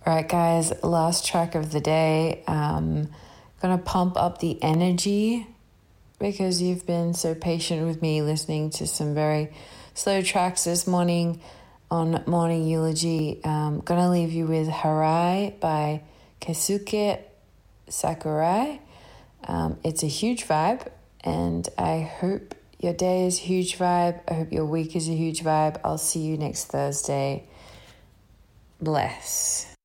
All right, guys, last track of the day. Gonna pump up the energy because you've been so patient with me listening to some very slow tracks this morning on Morning Eulogy. Gonna leave you with Harai by Keisuke Sakurai. It's a huge vibe, and I hope your day is a huge vibe. I hope your week is a huge vibe. I'll see you next Thursday. Bless.